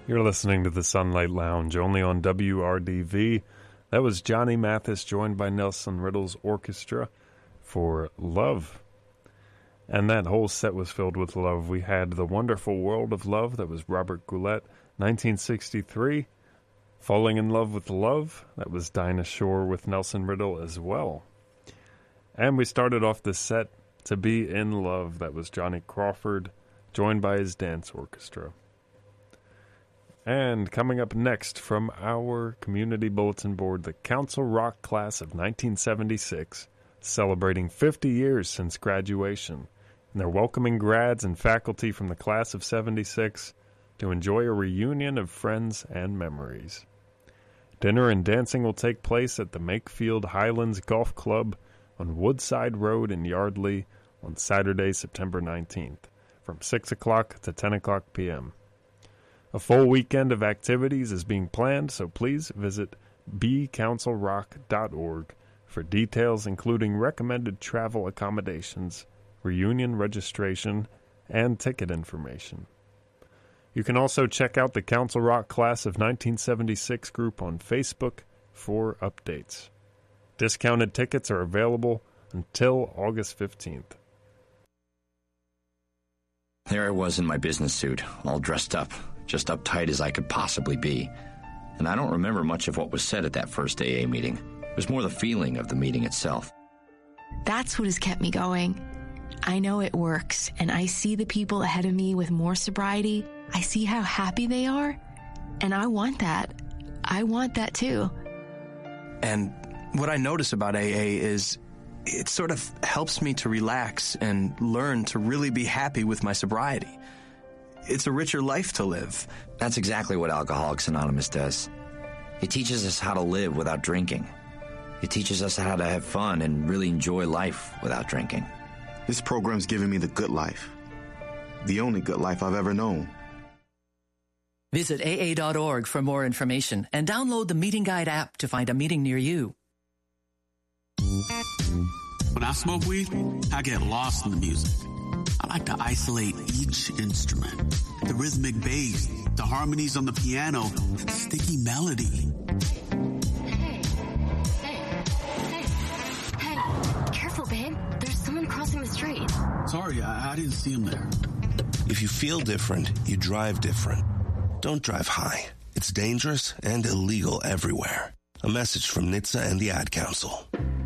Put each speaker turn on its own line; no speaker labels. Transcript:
You're listening to the Sunlight Lounge, only on WRDV. That was Johnny Mathis, joined by Nelson Riddle's orchestra, for Love. And that whole set was filled with love. We had The Wonderful World of Love, that was Robert Goulet, 1963. Falling in Love with Love, that was Dinah Shore with Nelson Riddle as well. And we started off the set, To Be in Love, that was Johnny Crawford, joined by his dance orchestra. And coming up next from our community bulletin board, the Council Rock class of 1976, celebrating 50 years since graduation. And they're welcoming grads and faculty from the class of 76 to enjoy a reunion of friends and memories. Dinner and dancing will take place at the Makefield Highlands Golf Club on Woodside Road in Yardley on Saturday, September 19th, from 6 o'clock to 10 o'clock p.m. A full weekend of activities is being planned, so please visit bcouncilrock.org for details including recommended travel accommodations, reunion registration, and ticket information. You can also check out the Council Rock Class of 1976 group on Facebook for updates. Discounted tickets are available until August 15th.
There I was in my business suit, all dressed up, just uptight as I could possibly be. And I don't remember much of what was said at that first AA meeting. It was more the feeling of the meeting itself.
That's what has kept me going. I know it works, and I see the people ahead of me with more sobriety. I see how happy they are, and I want that. I want that too.
And what I notice about AA is it sort of helps me to relax and learn to really be happy with my sobriety. It's a richer life to live.
That's exactly what Alcoholics Anonymous does. It teaches us how to live without drinking. It teaches us how to have fun and really enjoy life without drinking.
This program's given me the good life. The only good life I've ever known.
Visit AA.org for more information and download the Meeting Guide app to find a meeting near you.
When I smoke weed, I get lost in the music. I like to isolate each instrument. The rhythmic bass, the harmonies on the piano, the sticky melody.
Hey, careful, babe. There's someone crossing the street.
Sorry, I didn't see him there.
If you feel different, you drive different. Don't drive high. It's dangerous and illegal everywhere. A message from NHTSA and the Ad Council.